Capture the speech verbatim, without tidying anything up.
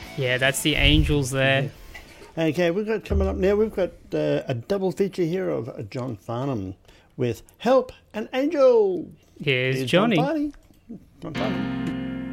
Yeah, that's the Angels there. Yeah. Okay, we've got coming up now, we've got uh, a double feature here of uh, John Farnham with Help and Angel. Here's, Here's Johnny. John Farnham. John Farnham.